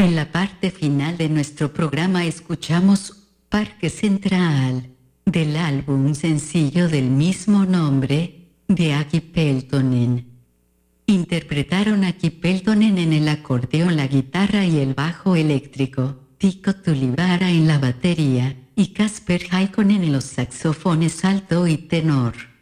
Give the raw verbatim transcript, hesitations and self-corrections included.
En la parte final de nuestro programa escuchamos Parque Central, del álbum sencillo del mismo nombre, de Aki Peltonen. Interpretaron Aki Peltonen en el acordeón, la guitarra y el bajo eléctrico, Tico Tulivara en la batería, y Kasper Haikonen en los saxofones alto y tenor.